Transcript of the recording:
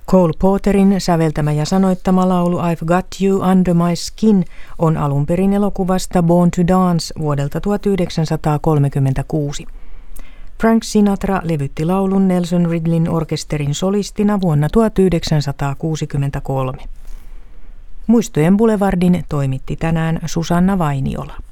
Cole Porterin säveltämä ja sanoittama laulu I've Got You Under My Skin on alun perin elokuvasta Born to Dance vuodelta 1936. Frank Sinatra levytti laulun Nelson Ridleyn orkesterin solistina vuonna 1963. Muistojen Boulevardin toimitti tänään Susanna Vainiola.